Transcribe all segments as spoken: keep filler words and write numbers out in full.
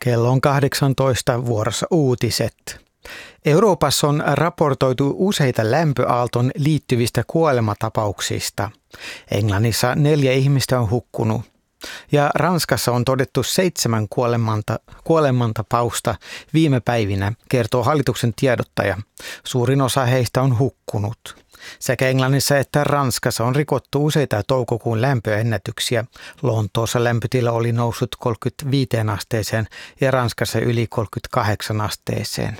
Kello on kahdeksantoista, vuorossa uutiset. Euroopassa on raportoitu useita lämpöaaltoon liittyvistä kuolematapauksista. Englannissa neljä ihmistä on hukkunut. Ja Ranskassa on todettu seitsemän kuolemanta, kuolemantapausta viime päivinä, kertoo hallituksen tiedottaja. Suurin osa heistä on hukkunut. Sekä Englannissa että Ranskassa on rikottu useita toukokuun lämpöennätyksiä. Lontoossa lämpötila oli noussut kolmekymmentäviisi asteeseen ja Ranskassa yli kolmekymmentäkahdeksan asteeseen.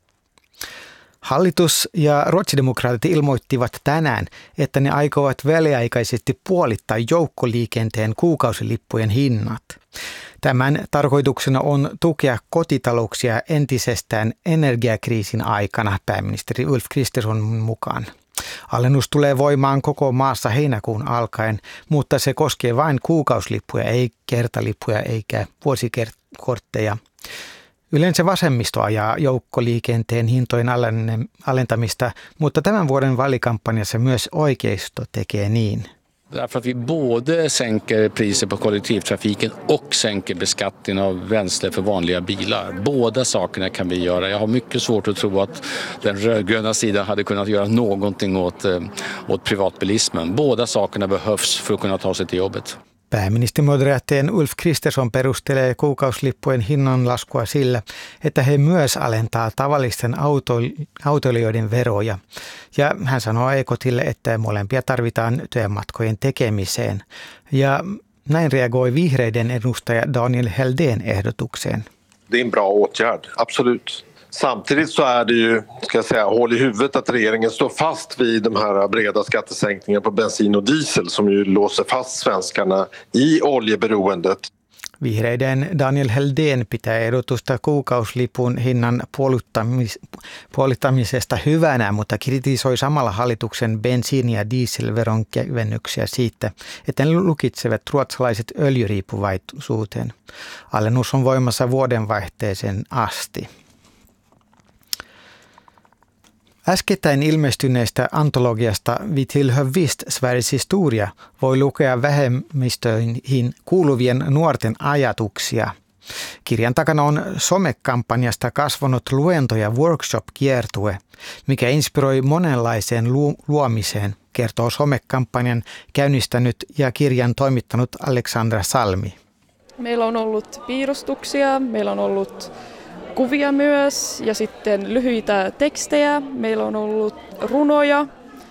Hallitus ja ruotsidemokraatit ilmoittivat tänään, että ne aikovat väliaikaisesti puolittaa joukkoliikenteen kuukausilippujen hinnat. Tämän tarkoituksena on tukea kotitalouksia entisestään energiakriisin aikana, pääministeri Ulf Kristersson mukaan. Alennus tulee voimaan koko maassa heinäkuun alkaen, mutta se koskee vain kuukausilippuja, ei kertalippuja eikä vuosikortteja. Yleensä vasemmisto ajaa joukkoliikenteen hintojen alentamista, mutta tämän vuoden vaalikampanjassa myös oikeisto tekee niin. Därför att vi både sänker priset på kollektivtrafiken och sänker beskattningen av bränsle för vanliga bilar. Båda sakerna kan vi göra. Jag har mycket svårt att tro att den rödgröna sidan hade kunnat göra någonting åt, åt privatbilismen. Båda sakerna behövs för att kunna ta sig till jobbet. Pääministerimoderaatteen Ulf Kristersson perustelee kuukausilippujen hinnanlaskua sillä, että he myös alentaa tavallisten autoilijoiden veroja. Ja hän sanoo Ekotille, että molempia tarvitaan työmatkojen tekemiseen. Ja näin reagoi vihreiden edustaja Daniel Heldén ehdotukseen. Det är en bra åtgärd, absolut. Samtidigt så är det ju, ska jag säga, hål i huvudet att regeringen står fast vid de här breda skattesänkningarna på bensin och diesel som ju låser fast svenskarna i oljeberoendet. Vihreiden Daniel Heldén pitää ehdotusta kuukauslipun hinnan puolittamis- puolittamisesta hyvänä, mutta kritisoi samalla hallituksen bensiini- ja dieselveron kevennyksiä siitä, että ne lukitsevat ruotsalaiset öljyriippuvaisuuteen. Alennus on voimassa vuodenvaihteeseen asti. Äskettäin ilmestyneestä antologiasta Vi tillhör visst Sveriges historia voi lukea vähemmistöihin kuuluvien nuorten ajatuksia. Kirjan takana on somekampanjasta kasvanut luento- ja workshop-kiertue, mikä inspiroi monenlaiseen lu- luomiseen, kertoo somekampanjan käynnistänyt ja kirjan toimittanut Alexandra Salmi. Meillä on ollut piirustuksia, meillä on ollut kuvia myös ja sitten lyhyitä tekstejä. Meillä on ollut runoja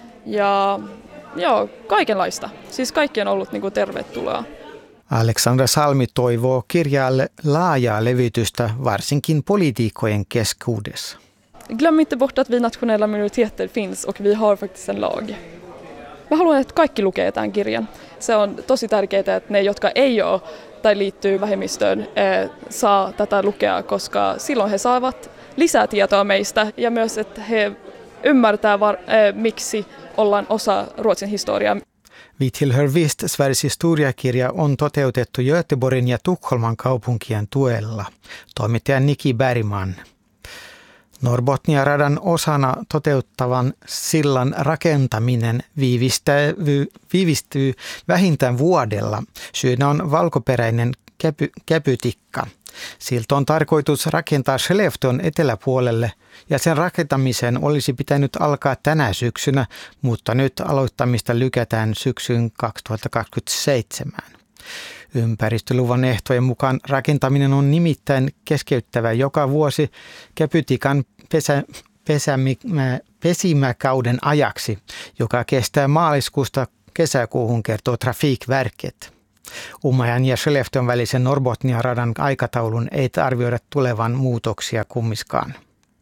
ja joo, kaikenlaista. Siis kaikki on ollut niin kuin tervetuloa. Alexandra Salmi toivoo kirjalle laajaa levitystä varsinkin poliitikkojen keskuudessa. Glöm inte bort att vi nationella minoriteter finns och vi har faktiskt en lag. Mä haluan, että kaikki lukee tämän kirjan. Se on tosi tärkeää, että ne, jotka ei ole tai liittyy vähemmistöön, saa tätä lukea, koska silloin he saavat lisää tietoa meistä ja myös, että he ymmärtää, var, miksi ollaan osa Ruotsin historiaa. Vi tillhör visst Sveriges historiakirja on toteutettu Göteborgin ja Tukholman kaupunkien tuella. Toimittaja Niki Bergman. Norrbotnia-radan osana toteuttavan sillan rakentaminen viivistyy, viivistyy vähintään vuodella. Syynä on valkoperäinen käpy, käpytikka. Silta on tarkoitus rakentaa Skellefteån eteläpuolelle ja sen rakentamisen olisi pitänyt alkaa tänä syksynä, mutta nyt aloittamista lykätään syksyyn kaksituhattakaksikymmentäseitsemän. Ympäristöluvan ehtojen mukaan rakentaminen on nimittäin keskeyttävä joka vuosi käpytikan pesä, pesämi, pesimäkauden ajaksi, joka kestää maaliskuusta kesäkuuhun, kertoo Trafikverket. Umeån ja Skellefteån välisen Norrbotnia-radan aikataulun ei arvioida tulevan muutoksia kummiskaan.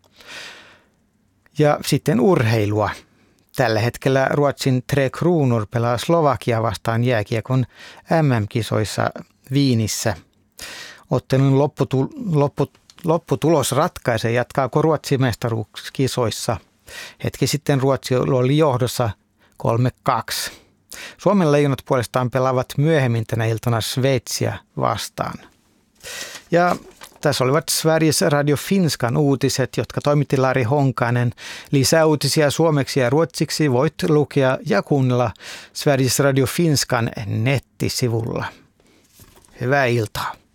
Ja sitten urheilua. Tällä hetkellä Ruotsin Tre Kronor pelaa Slovakia vastaan jääkiekon M M-kisoissa Viinissä. Ottelun lopputu, loppu, lopputulos ratkaisee, jatkaako Ruotsi mestaruuskisoissa. Hetki sitten Ruotsi oli johdossa kolme kaksi. Suomen leijonat puolestaan pelaavat myöhemmin tänä iltana Sveitsiä vastaan. Ja tässä olivat Sveriges Radio Finskan uutiset, jotka toimitti Lari Honkanen. Lisää uutisia suomeksi ja ruotsiksi voit lukea ja kuunnella Sveriges Radio Finskan nettisivulla. Hyvää iltaa.